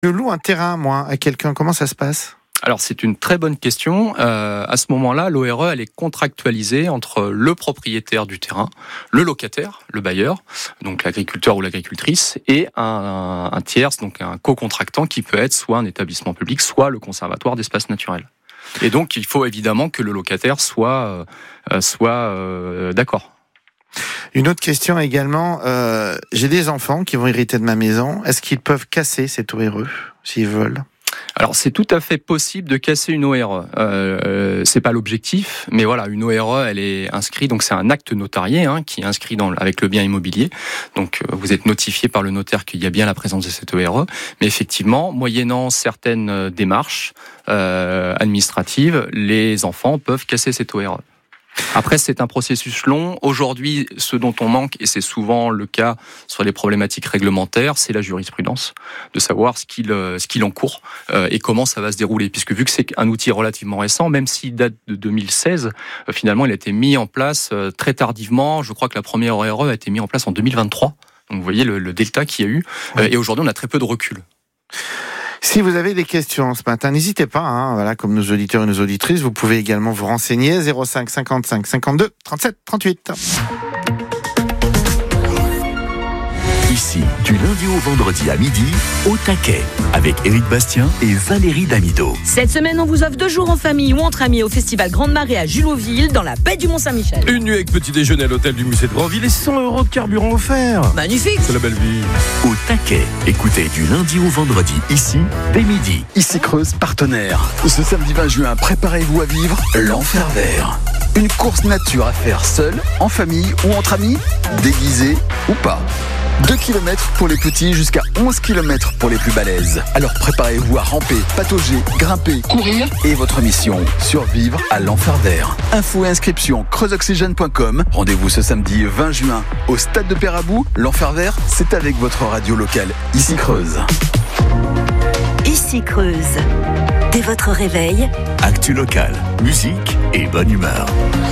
Je loue un terrain, moi, à quelqu'un. Comment ça se passe ? Alors c'est une très bonne question. À ce moment-là, l'ORE elle est contractualisée entre le propriétaire du terrain, le locataire, le bailleur, donc l'agriculteur ou l'agricultrice, et un tierce, donc un co-contractant qui peut être soit un établissement public, soit le conservatoire d'espaces naturels. Et donc il faut évidemment que le locataire soit d'accord. Une autre question également. J'ai des enfants qui vont hériter de ma maison. Est-ce qu'ils peuvent casser cette ORE s'ils veulent ? Alors c'est tout à fait possible de casser une ORE. C'est pas l'objectif, mais voilà, une ORE, elle est inscrite, donc c'est un acte notarié qui est inscrit avec le bien immobilier. Donc vous êtes notifié par le notaire qu'il y a bien la présence de cette ORE. Mais effectivement, moyennant certaines démarches administratives, les enfants peuvent casser cette ORE. Après, c'est un processus long. Aujourd'hui, ce dont on manque, et c'est souvent le cas sur les problématiques réglementaires, c'est la jurisprudence, de savoir ce qu'il encourt et comment ça va se dérouler. Puisque vu que c'est un outil relativement récent, même s'il date de 2016, finalement, il a été mis en place très tardivement. Je crois que la première ORE a été mise en place en 2023. Donc, vous voyez le delta qu'il y a eu. Oui. Et aujourd'hui, on a très peu de recul. Si vous avez des questions ce matin, n'hésitez pas, voilà, comme nos auditeurs et nos auditrices, vous pouvez également vous renseigner 05 55 52 37 38. Ici, du lundi au vendredi à midi, au taquet, avec Éric Bastien et Valérie Damido. Cette semaine, on vous offre 2 jours en famille ou entre amis au festival Grande Marée à Julotville, dans la baie du Mont-Saint-Michel. Une nuit avec petit déjeuner à l'hôtel du musée de Grandville et 100 € de carburant offert. Magnifique. C'est la belle vie. Au taquet, écoutez du lundi au vendredi, ici, dès midi. Ici Creuse, partenaire. Ce samedi 20 juin, préparez-vous à vivre l'Enfer Vert. Une course nature à faire seule, en famille ou entre amis, déguisé ou pas. 2 km pour les petits jusqu'à 11 km pour les plus balèzes. Alors préparez-vous à ramper, patauger, grimper, courir et votre mission, survivre à l'Enfer Vert. Infos et inscriptions creuseoxygène.com. Rendez-vous ce samedi 20 juin au stade de Pérabou. L'Enfer Vert, c'est avec votre radio locale, Ici Creuse. Ici Creuse. Dès votre réveil, actu local, musique et bonne humeur.